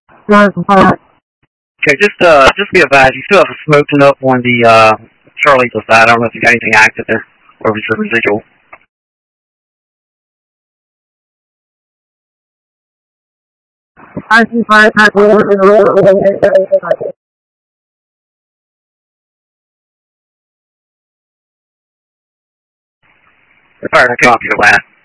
Okay, just be advised, you still have a smoke up on the Charlie side. I don't know if you got anything active there, or if it's just residual. Fire to copy your last.